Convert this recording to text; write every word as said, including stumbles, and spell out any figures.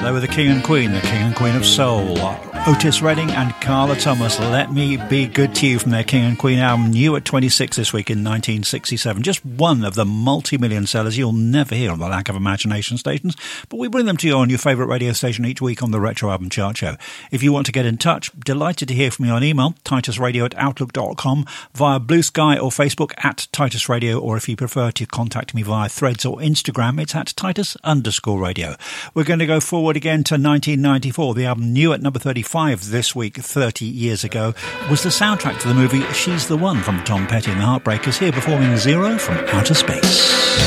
They were the King and Queen, the King and Queen of Soul. Otis Redding and Carla Thomas, Let Me Be Good to You, from their King and Queen album, new at twenty-six this week in nineteen sixty-seven. Just one of the multi-million sellers you'll never hear on the Lack of Imagination stations, but we bring them to you on your favourite radio station each week on the Retro Album Chart Show. If you want to get in touch, delighted to hear from you on email, titusradio at outlook dot com, via Blue Sky or Facebook at Titus Radio, or if you prefer to contact me via Threads or Instagram, it's at Titus underscore radio. We're going to go forward again to nineteen ninety-four. The album new at number thirty-five this week, thirty years ago, was the soundtrack to the movie She's the One from Tom Petty and the Heartbreakers, here performing Zero from Outer Space.